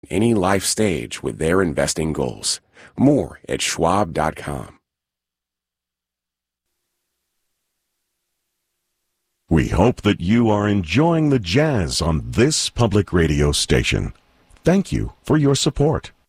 any life stage with their investing goals. More at Schwab.com. We hope that you are enjoying the jazz on this public radio station. Thank you for your support.